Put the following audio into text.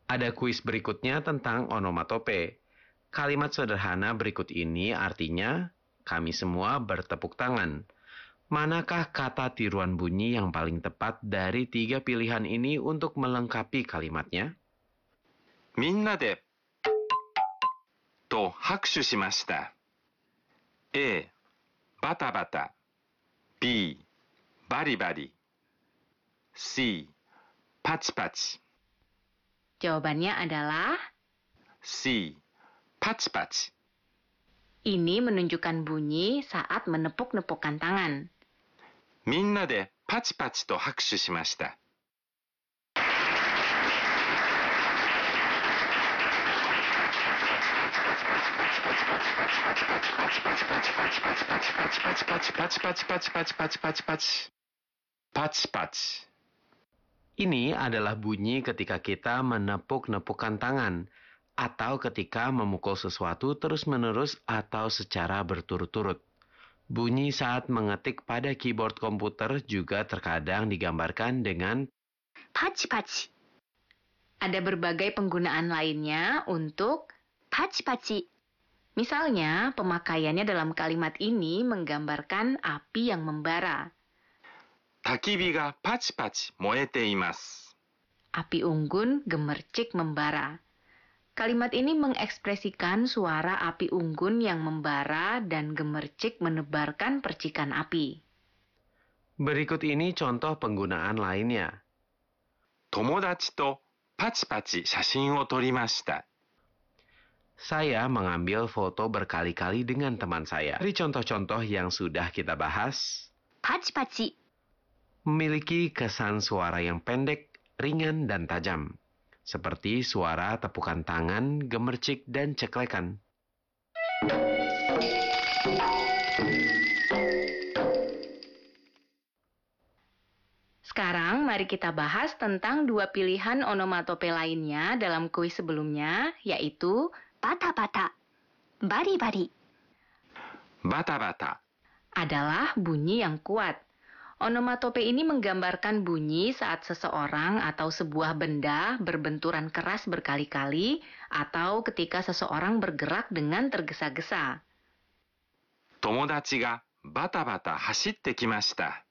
Ada kuis berikutnya tentang onomatope. Kalimat sederhana berikut ini artinya, kami semua bertepuk tangan. Manakah kata tiruan bunyi yang paling tepat dari 3 pilihan ini untuk melengkapi kalimatnya? みんなでと拍手しました。A. バタバタ B. バリバリ C. パチパチ Jawabannya adalah C. パチパチ ini menunjukkan bunyi saat menepuk-nepukkan tangan. みんなでパチパチと拍手しました。Paci. Ini adalah bunyi ketika kita menepuk-nepukkan tangan, atau ketika memukul sesuatu terus-menerus atau secara berturut-turut. Bunyi saat mengetik pada keyboard komputer juga terkadang digambarkan dengan Paci-paci. Ada berbagai penggunaan lainnya untuk paci-paci. Misalnya, pemakaiannya dalam kalimat ini menggambarkan api yang membara. 焚き火がパチパチ燃えています。 Api unggun gemercik membara. Kalimat ini mengekspresikan suara api unggun yang membara dan gemercik menebarkan percikan api. berikut ini contoh penggunaan lainnya. 友達とパチパチ写真を撮りました。 Saya mengambil foto berkali-kali dengan teman saya. Dari contoh-contoh yang sudah kita bahas, Paci-paci. memiliki kesan suara yang pendek, ringan, dan tajam. Seperti suara tepukan tangan, gemercik, dan ceklekan. Sekarang mari kita bahas tentang 2 pilihan onomatope lainnya dalam kuis sebelumnya, yaitu bata-bata, bari-bari. バタバタ Adalah bunyi yang kuat. Onomatope ini menggambarkan bunyi saat seseorang atau sebuah benda berbenturan keras berkali-kali atau ketika seseorang bergerak dengan tergesa-gesa. 友達がバタバタ走ってきました。